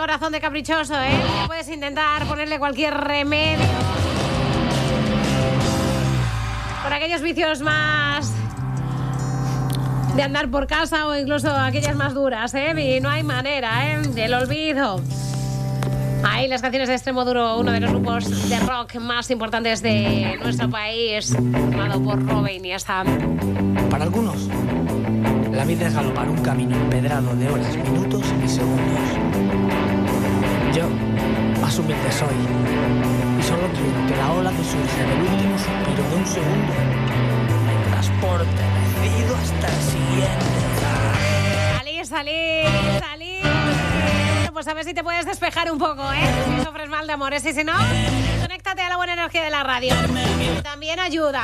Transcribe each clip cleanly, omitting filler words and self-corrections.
corazón de caprichoso, ¿eh? Ya puedes intentar ponerle cualquier remedio por aquellos vicios más de andar por casa o incluso aquellas más duras, ¿eh? Y no hay manera, ¿eh? Del olvido. Ahí las canciones de Extremo Duro, uno de los grupos de rock más importantes de nuestro país, formado por Robe Iniesta. Para algunos, la vida es galopar un camino empedrado de horas, minutos y segundos. Yo, más humilde soy, y solo quiero que la ola que surge del último suspiro de un segundo me transporte decidido hasta el siguiente. Salí. Pues a ver si te puedes despejar un poco, ¿eh? Si sufres mal de amores y si no, conéctate a la buena energía de la radio. También ayuda.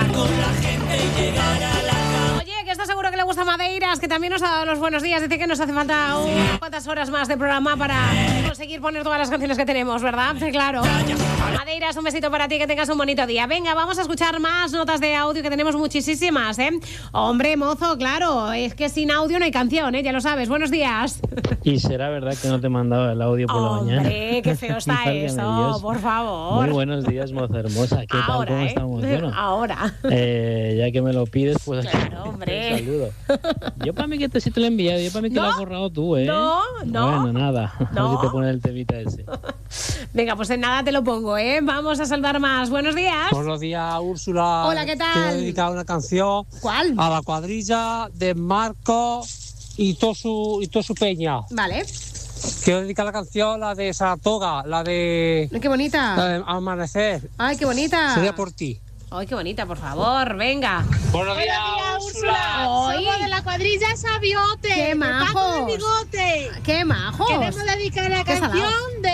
Oye, que estás seguro que le gusta Madeiras, que también nos ha dado los buenos días. Dice que nos hace falta unas cuantas horas más de programa para conseguir poner todas las canciones que tenemos, ¿verdad? Sí, claro. Madeiras, un besito para ti, que tengas un bonito día. Venga, vamos a escuchar más notas de audio, que tenemos muchísimas, ¿eh? Hombre, mozo, claro, es que sin audio no hay canción, ¿eh? Ya lo sabes. Buenos días. Y será verdad que no te he mandado el audio por la mañana. Hombre, qué feo está eso, por favor. Muy buenos días, moza hermosa. ¿Qué tal? ¿Cómo estamos? Bueno, ahora. Ya que me lo pides, pues claro, hombre. Te saludo. Yo para mí que sí te lo he enviado, yo para mí que lo has borrado tú, ¿eh? No. Bueno, nada. A ver si te pones el temita ese. Venga, pues en nada te lo pongo, ¿eh? Vamos a saludar más. Buenos días. Buenos días, Úrsula. Hola, ¿qué tal? Quiero dedicar una canción. ¿Cuál? A la cuadrilla de Marco y todo su peña. Vale. Quiero dedicar la canción, la de Saratoga, la de... Qué bonita. La de Amanecer. Ay, qué bonita. Sería por ti. Ay, qué bonita, por favor, venga. Buenos días, Úrsula. Somos de la cuadrilla Sabiote. ¡Qué majos! ¡Qué majos! Queremos dedicar la canción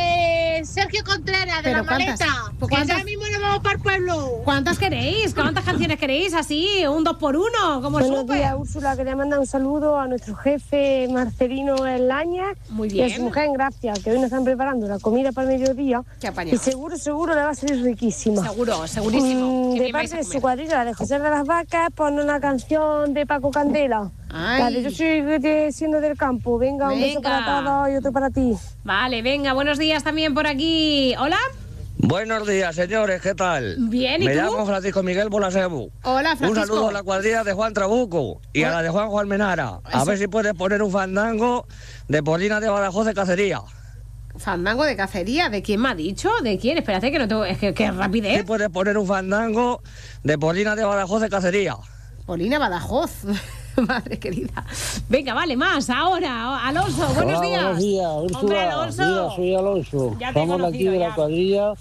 de Sergio Contreras, de La Maleta. Que ya mismo nos vamos para el pueblo. ¿Cuántas queréis? ¿Cuántas canciones queréis? Así, un 2x1, como Buenos supe. días, Úrsula. Quería mandar un saludo a nuestro jefe Marcelino Erlaña. Muy Y bien. a su mujer en Gracia, que hoy nos están preparando la comida para el mediodía. Qué apañado. Y seguro le va a salir riquísima. Segurísimo. De parte de su cuadrilla, la de José de las Vacas, pone una canción de Paco Candela. Ay. La de Yo soy siendo del campo. Venga, un beso para todos y otro para ti. Vale, venga, buenos días también por aquí. ¿Hola? Buenos días, señores, ¿qué tal? Bien, ¿y Me tú? llamo Francisco Miguel Bolasebu. Hola, Francisco. Un saludo a la cuadrilla de Juan Trabuco y a la de Juan Almenara. A ver si puedes poner un fandango de Polina de Badajoz de Cacería. ¿Fandango de cacería? ¿De quién me ha dicho? ¿De quién? Espérate que no tengo... Es que rapidez. Si puedes poner un fandango de Polina de Badajoz de Cacería. Polina Badajoz. Madre querida. Venga, vale, más. Ahora, Alonso, buenos días. Buenos días, Úrsula. Hombre, Alonso. Mira, soy Alonso. Ya te he Somos de aquí conocido, de ya. la cuadrilla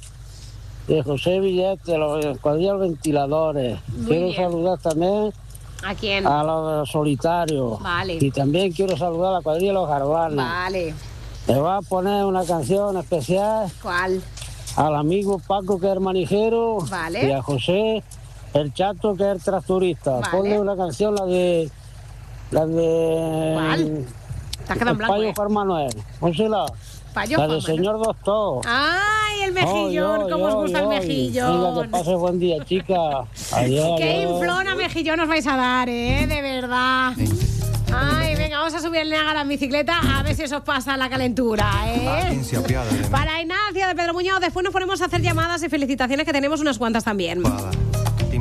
de José Villete, la cuadrilla de los ventiladores. Quiero bien. saludar también ¿A quién? a los solitarios. Vale. Y también quiero saludar a la cuadrilla de los garbanos. Vale. Le voy a poner una canción especial ¿Cuál? al amigo Paco, que es el manijero. Vale. Y a José, el chato, que es el tractorista. Vale. Ponle una canción, la de... ¿Cuál? Te has quedado en blanco, Payo Juan Manuel. Pónsela. Payo La Juan del señor doctor. ¡Ay, el mejillón! ¿Cómo os gusta el mejillón? Venga, que pase buen día, chica. Adiós. ¡Qué adiós. inflona mejillón os vais a dar, de verdad! Ay, venga, vamos a subir el Niágara en bicicleta a ver si eso os pasa la calentura, Para Ignacio de Pedro Muñoz, después nos ponemos a hacer llamadas y felicitaciones, que tenemos unas cuantas también.